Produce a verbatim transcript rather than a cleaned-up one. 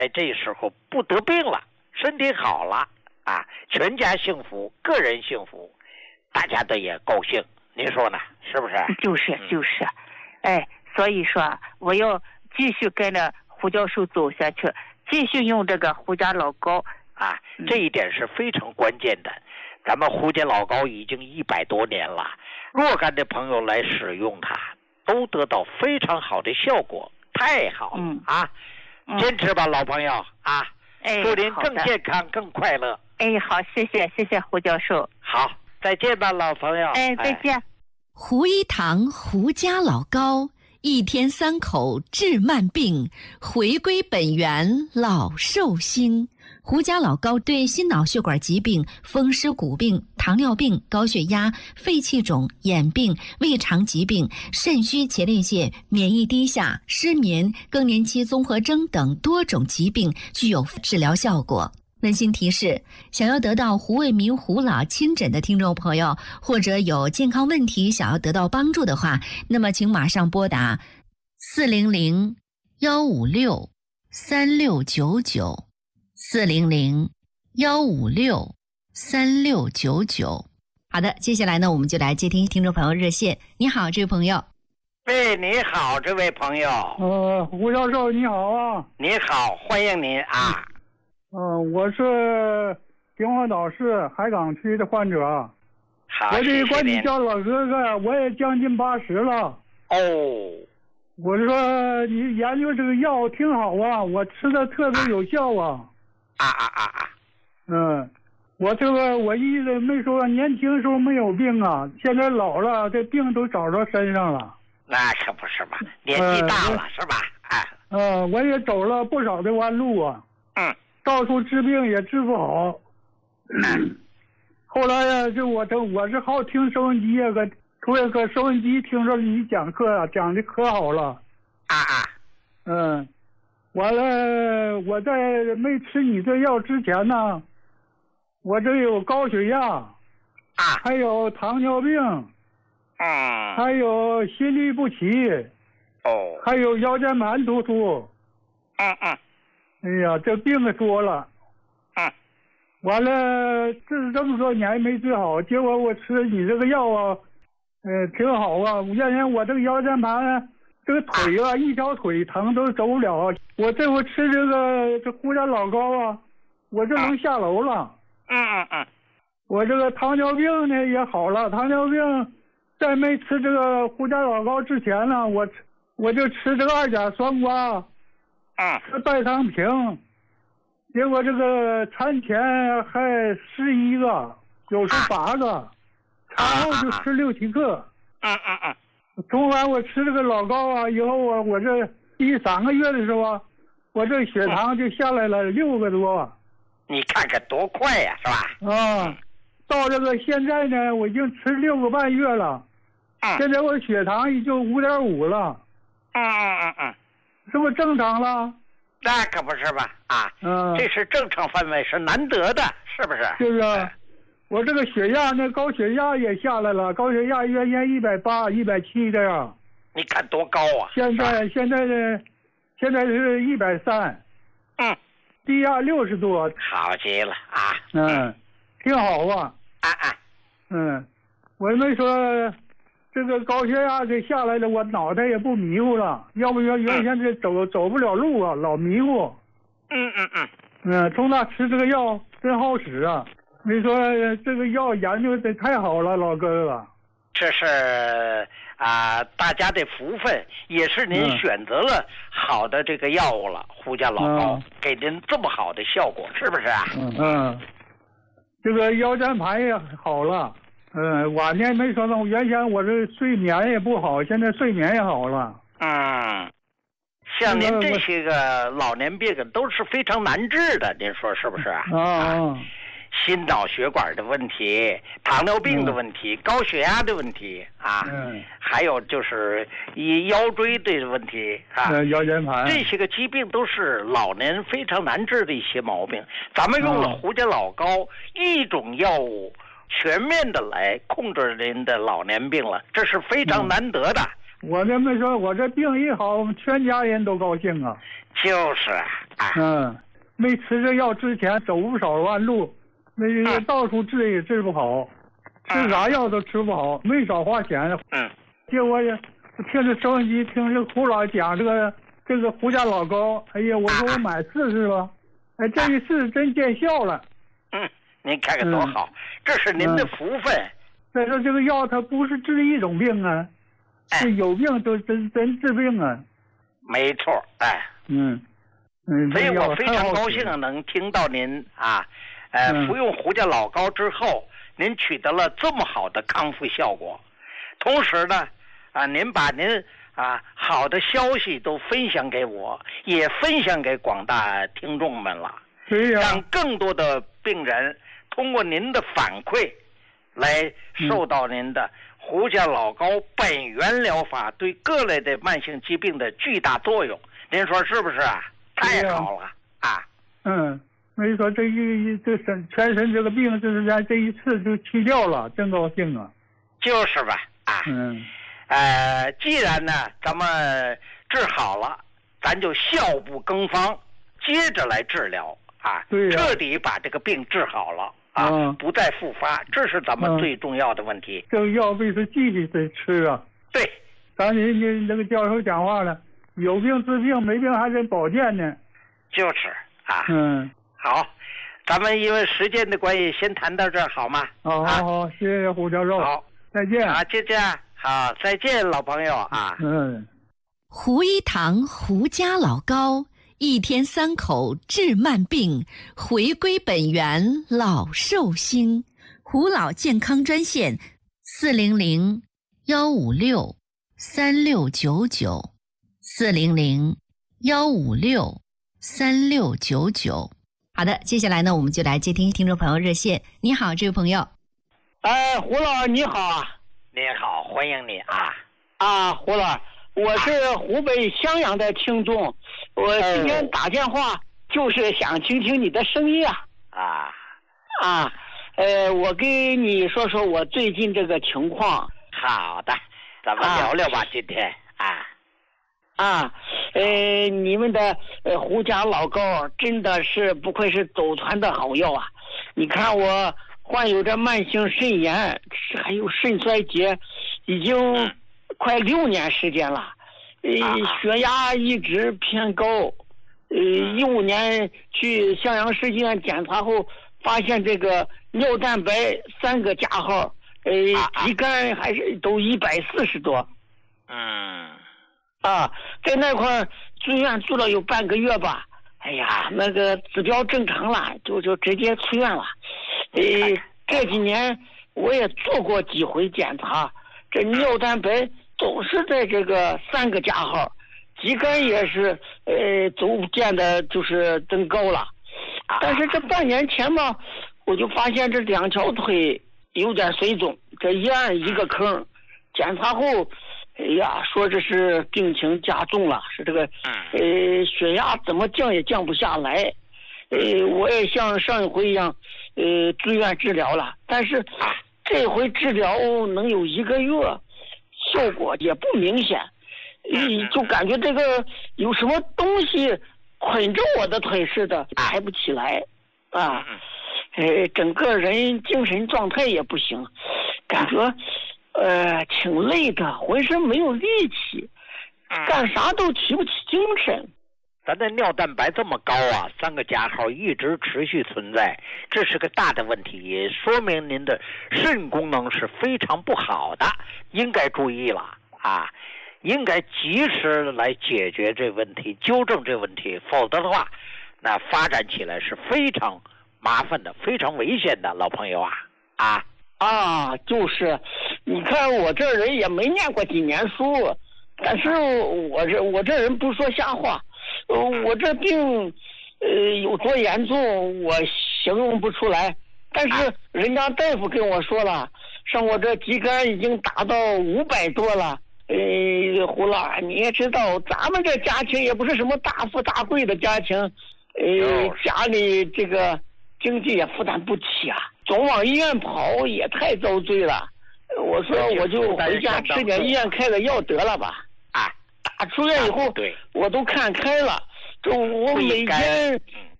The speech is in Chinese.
哎，这时候不得病了，身体好了啊，全家幸福，个人幸福，大家都也高兴。您说呢？是不是？ 就是就是，嗯、哎，所以说我要继续跟着胡教授走下去，继续用这个胡家老膏啊，这一点是非常关键的。咱们胡家老膏已经一百多年了，若干的朋友来使用它，都得到非常好的效果，太好了、嗯、啊！坚持吧，老朋友啊！ 哎， 祝您更健康、更快乐。 哎，好，谢谢，谢谢胡教授。 好，再见吧，老朋友。 哎，再见。哎、 胡一堂胡家老膏，一天三口治慢病，回归本源老寿星。胡家老膏对心脑血管疾病、风湿骨病、糖尿病、高血压、肺气肿、眼病、胃肠疾病、肾虚前列腺、免疫低下、失眠、更年期综合征等多种疾病具有治疗效果。温馨提示：想要得到胡卫民胡老亲诊的听众朋友，或者有健康问题想要得到帮助的话，那么请马上拨打四零零幺五六三六九九。四零零幺五六三六九九。好的，接下来呢，我们就来接听听众朋友热线。你好，这位朋友。 喂，你好，这位朋友。 呃，胡教授你好啊。 你好，欢迎您啊。 嗯、呃，我是平华岛市海港区的患者。 好， 我这管你叫老哥哥，我也将近八十了。 哦。 我说你研究这个药挺好啊，我吃的特别有效啊。 啊啊啊啊！ 嗯，我这个我一直没说年轻时候没有病啊，现在老了，这病都找到身上了。 那可不是嘛，年纪大了、呃、是吧？哎， 嗯，我也走了不少的弯路啊。 嗯， 到处治病也治不好。嗯，后来呀，就我这我是好听收音机啊，个突然个收音机听说你讲课啊，讲的可好了。 啊啊， 嗯。完了，我在没吃你这药之前呢，我这有高血压，啊，还有糖尿病， 嗯， 还有心律不齐， 哦， 还有腰间盘突出， 嗯嗯， 哎呀，这病可多了， 嗯， 完了，治这么多年没治好，结果我吃你这个药啊，呃，挺好啊，原先我这个腰间盘。这个腿啊，一条腿疼都走不了。我这回吃这个这胡家老膏啊，我这能下楼了。 嗯嗯嗯。 我这个糖尿病呢也好了，糖尿病在没吃这个胡家老膏之前呢，我我就吃这个二甲双胍， 嗯， 吃代糖平，结果这个产前还十一个，有时八个，产后就吃六七个。 嗯嗯嗯。 从完我吃这个老膏啊，以后我我这第三个月的时候，我这血糖就下来了六个多。 你看看多快呀，是吧？ 啊，到这个现在呢，我已经吃六个半月了。 嗯。 现在我血糖已经五点五了。 嗯嗯嗯嗯。 是不是正常了？ 那可不是吧？啊， 嗯， 这是正常范围，是难得的，是不是？ 就是。嗯，我这个血压呢，高血压也下来了，高血压原先一百八、一百七这样。 你看多高啊！ 现在现在呢，现在是一百三。 嗯， 低压六十多。 好极了啊！ 嗯，挺好啊。 啊啊。 嗯，我没说这个高血压这下来了，我脑袋也不迷糊了，要不然原先这走、嗯、走不了路啊，老迷糊。 嗯嗯嗯。 嗯，从那吃这个药真好使啊。你说这个药研究的太好了，老哥哥。 这是啊、呃，大家的福分，也是您选择了好的这个药物了，嗯、胡家老膏、嗯、给您这么好的效果，是不是啊？ 嗯嗯。这个腰间盘也好了，嗯，晚年没说呢，原先我这睡眠也不好，现在睡眠也好了。 嗯。像您这些个老年病都是非常难治的，您说是不是啊？ 啊。啊心脑血管的问题，糖尿病的问题，嗯、高血压的问题啊， 嗯， 还有就是一腰椎的问题啊， 嗯、腰间盘这些个疾病都是老年非常难治的一些毛病。咱们用了胡家老膏、嗯、一种药物，全面的来控制您的老年病了，这是非常难得的、 我这么说，我这病一好，我们全家人都高兴啊。 就是啊。 嗯，没吃这药之前走不少弯路，那个到处治也治不好，吃啥药都吃不好，没少花钱。 嗯。 结果呀，听着收音机，听这胡老讲这个这个胡家老高，哎呀，我说我买试试吧，哎，这一试真见效了。 嗯，您看看多好，嗯、这是您的福分。 再说这个药，它不是治一种病啊，是有病都真真治病啊。 没错，哎， 嗯嗯， 所以我非常高兴能听到您啊，呃， 嗯、 服用胡家老高之后，您取得了这么好的康复效果，同时呢，啊，您把您啊好的消息都分享给我，也分享给广大听众们了， 对呀， 让更多的病人通过您的反馈。来受到您的胡家老高本源疗法对各类的慢性疾病的巨大作用，您说是不是啊？太好了啊！ 嗯，没错，这一这身全身这个病，就是咱这一次就去掉了，真高兴啊！ 就是吧，啊， 嗯， 呃，既然呢咱们治好了，咱就效不更方，接着来治疗啊， 对呀， 彻底把这个病治好了。啊， 嗯、 不再复发，这是咱们最重要的问题。 嗯、这个药必须继续得吃啊。 对， 刚才你那个教授讲话了，有病治病，没病还得保健呢。 就是啊。 嗯， 好，咱们因为时间的关系，先谈到这儿好吗？ 好好好，谢谢胡教授。 好， 再见。 啊，就这样。好，再见，老朋友啊。 嗯。 胡一堂胡家老高。一天三口治慢病，回归本源老寿星。胡老健康专线：四零零幺五六三六九九，四零零幺五六三六九九。好的，接下来呢，我们就来接听听众朋友热线。你好，这位朋友。 哎，胡老你好啊。 你好，欢迎你啊。 啊，胡老。我是湖北襄阳的听众，我今天打电话就是想听听你的声音啊。 啊啊，呃，我跟你说说我最近这个情况。 好的，咱们聊聊吧，啊、今天啊。 啊，呃，你们的呃胡家老高真的是不愧是走团的好药啊！你看我患有着慢性肾炎，还有肾衰竭，已经。嗯快六年时间了，呃，血压一直偏高，呃，一五年去襄阳市医院检查后，发现这个尿蛋白三个加号，呃，肌酐还是都一百四十多。 嗯， 啊，在那块住院住了有半个月吧，哎呀，那个指标正常了，就就直接出院了。呃，这几年我也做过几回检查，这尿蛋白。总是在这个三个加号，肌酐也是呃逐渐的就是增高了，但是这半年前嘛，我就发现这两条腿有点水肿，这一按一个坑，检查后，哎呀，说这是病情加重了，是这个呃血压怎么降也降不下来，呃我也像上一回一样，呃住院治疗了，但是这回治疗能有一个月。效果也不明显，你就感觉这个有什么东西捆着我的腿似的，抬不起来，啊，呃，整个人精神状态也不行，感觉呃挺累的，浑身没有力气，干啥都提不起精神。 咱的尿蛋白这么高啊，三个加号一直持续存在，这是个大的问题，也说明您的肾功能是非常不好的，应该注意了啊，应该及时来解决这问题，纠正这问题，否则的话，那发展起来是非常麻烦的，非常危险的，老朋友啊啊啊，就是，你看我这人也没念过几年书，但是我这我这人不说瞎话。呃，我这病，呃，有多严重，我形容不出来。但是人家大夫跟我说了，像我这肌酐已经达到五百多了。呃，胡老，你也知道，咱们这家庭也不是什么大富大贵的家庭，呃，家里这个经济也负担不起啊，总往医院跑也太遭罪了。 我说我就回家吃点医院开个药得了吧。 啊， 打出院以后， 对， 我都看开了。就我每天